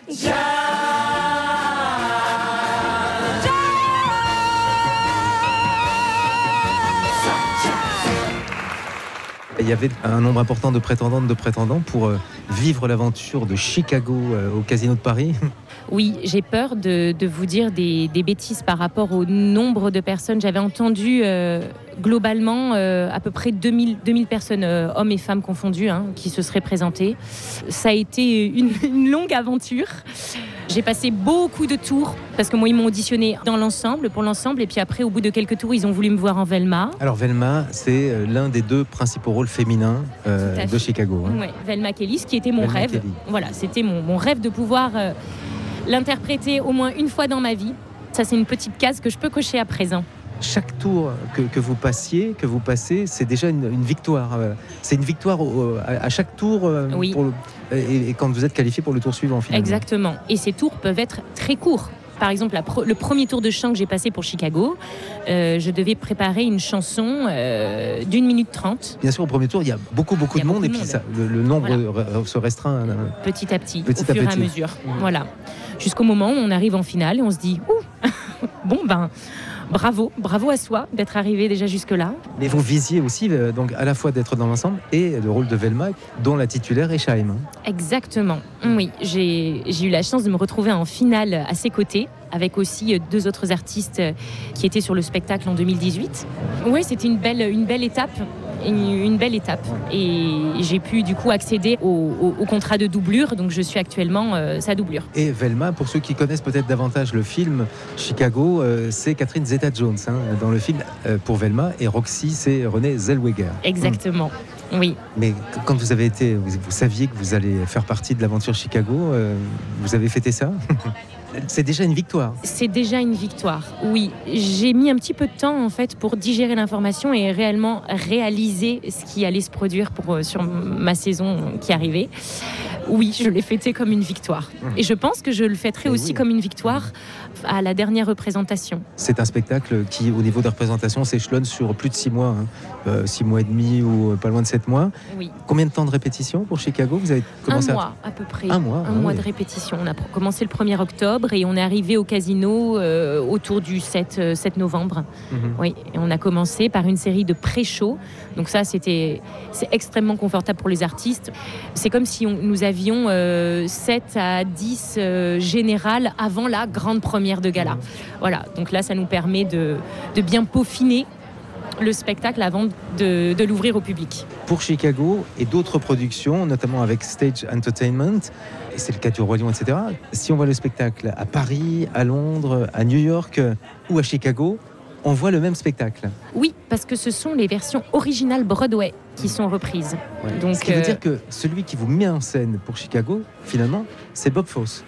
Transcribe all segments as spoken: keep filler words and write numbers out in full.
Il y avait un nombre important de prétendantes, de prétendants pour euh, vivre l'aventure de Chicago euh, au Casino de Paris. Oui, j'ai peur de, de vous dire des, des bêtises par rapport au nombre de personnes. J'avais entendu euh, globalement euh, à peu près deux mille, deux mille personnes, euh, hommes et femmes confondus, hein, qui se seraient présentées. Ça a été une, une longue aventure. J'ai passé beaucoup de tours parce que moi, ils m'ont auditionné dans l'ensemble, pour l'ensemble. Et puis après, au bout de quelques tours, ils ont voulu me voir en Velma. Alors Velma, c'est l'un des deux principaux rôles féminins euh, de Chicago. Hein. Oui, Velma Kelly, ce qui était mon Velma rêve. Kelly. Voilà, c'était mon, mon rêve de pouvoir euh, l'interpréter au moins une fois dans ma vie. Ça, c'est une petite case que je peux cocher à présent. Chaque tour que, que vous passiez, que vous passez, c'est déjà une, une victoire. C'est une victoire au, à, à chaque tour euh, oui. pour le, et, et quand vous êtes qualifié pour le tour suivant, finalement. Exactement. Et ces tours peuvent être très courts. Par exemple, la pro- le premier tour de chant que j'ai passé pour Chicago, euh, je devais préparer une chanson euh, d'une minute trente. Bien sûr, au premier tour, il y a beaucoup, beaucoup Il y a de monde, beaucoup et de puis monde. ça, le, le nombre Voilà. re- se restreint. Euh, petit à petit, petit au à fur petit. et à mesure. Mmh. Voilà. Jusqu'au moment où on arrive en finale et on se dit « Ouh, bon ben, bravo, bravo à soi d'être arrivé déjà jusque-là. » Mais vous visiez aussi euh, donc, à la fois d'être dans l'ensemble et le rôle de Velma, dont la titulaire est Chaim. Hein. Exactement. Oui, j'ai, j'ai eu la chance de me retrouver en finale à ses côtés, avec aussi deux autres artistes qui étaient sur le spectacle en deux mille dix-huit. Oui, c'était une belle, une belle étape. Une, une belle étape. Et j'ai pu du coup accéder au, au, au contrat de doublure, donc je suis actuellement euh, sa doublure. Et Velma, pour ceux qui connaissent peut-être davantage le film Chicago, euh, c'est Catherine Zeta-Jones hein, dans le film euh, pour Velma, et Roxy, c'est Renée Zellweger. Exactement. Mmh. Oui. Mais quand vous avez été, vous, vous saviez que vous allez faire partie de l'aventure Chicago, euh, vous avez fêté ça? C'est déjà une victoire. C'est déjà une victoire, oui. J'ai mis un petit peu de temps en fait pour digérer l'information et réellement réaliser ce qui allait se produire pour, sur ma saison qui arrivait. Oui, je l'ai fêté comme une victoire. Et je pense que je le fêterai et aussi oui. comme une victoire à la dernière représentation. C'est un spectacle qui, au niveau de représentation, s'échelonne sur plus de six mois, hein. euh, six mois et demi ou pas loin de sept mois. Oui. Combien de temps de répétition pour Chicago? Vous avez commencé Un mois à... à peu près. Un mois, un ah, mois oui. de répétition. On a commencé le premier octobre et on est arrivé au casino euh, autour du sept novembre. Mm-hmm. Oui, et on a commencé par une série de pré-shows. Donc ça, c'était, c'est extrêmement confortable pour les artistes. C'est comme si on, nous avions euh, sept à dix euh, générales avant la grande première de gala. Voilà, donc là, ça nous permet de, de bien peaufiner le spectacle avant de, de l'ouvrir au public. Pour Chicago et d'autres productions, notamment avec Stage Entertainment, et c'est le cas du Roi Lion, et cetera, si on voit le spectacle à Paris, à Londres, à New York ou à Chicago, on voit le même spectacle. Oui, parce que ce sont les versions originales Broadway qui sont reprises. Ouais. Donc, ce qui veut euh... dire que celui qui vous met en scène pour Chicago, finalement, c'est Bob Fosse.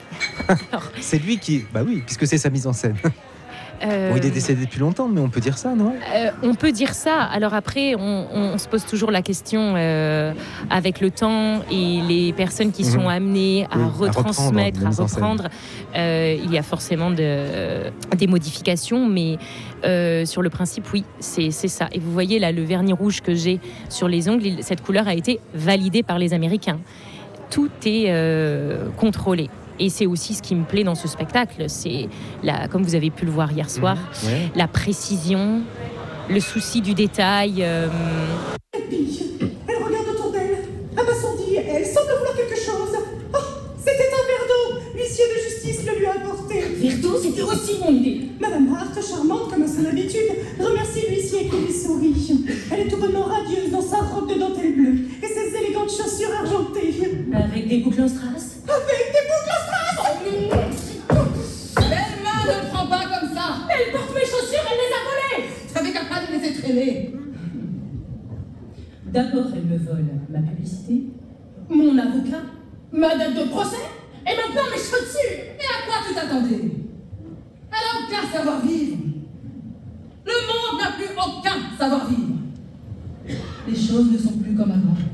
C'est lui qui... Bah oui, puisque c'est sa mise en scène. Euh... Bon, il est décédé depuis longtemps, mais on peut dire ça, non? euh, On peut dire ça. Alors après, on, on se pose toujours la question euh, avec le temps et les personnes qui mmh. sont amenées à oui, retransmettre, à reprendre. À reprendre euh, il y a forcément de, des modifications, mais euh, sur le principe, oui, c'est, c'est ça. Et vous voyez là, le vernis rouge que j'ai sur les ongles, cette couleur a été validée par les Américains. Tout est euh, contrôlé. Et c'est aussi ce qui me plaît dans ce spectacle, c'est, la, comme vous avez pu le voir hier soir, mmh, ouais. la précision, le souci du détail. Euh... Elle pille, elle regarde autour d'elle, abasourdie, elle semble vouloir quelque chose. Oh, c'était un verre d'eau, l'huissier de justice le lui a apporté. Verre d'eau, c'était aussi mon idée. Madame Hart, charmante comme à son habitude, remercie l'huissier qui lui sourit. Elle est tout bonnement radieuse dans sa robe de dentelle bleue et ses élégantes chaussures argentées. Avec des boucles en strass. Avec des boucles en strass. Velma ne prend pas comme ça. Elle porte mes chaussures, elle les a volées. Je savais capable de les traîner. D'abord, elle me vole ma publicité, mon avocat, ma date de procès, et maintenant mes chaussures. Et à quoi tu t'attendais? Elle n'a aucun savoir-vivre. Le monde n'a plus aucun savoir-vivre. Les choses ne sont plus comme avant.